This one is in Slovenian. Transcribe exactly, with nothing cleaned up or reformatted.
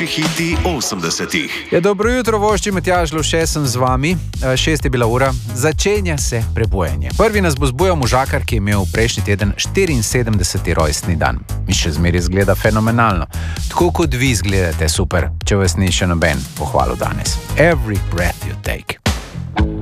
hiti osemdesetih. Ja, dobro jutro, vošči Matjaž Lovše sem z vami. Šest je bila ura. Začenja se prebujanje. Prvi nas bo zbujal možakar, ki je imel prejšnji teden štiriinsedemdeseti rojstni dan. Mi še zmeraj izgleda fenomenalno. Tako kot vi izgledate super, če vas ni še noben pohvalil danes. Every breath you take.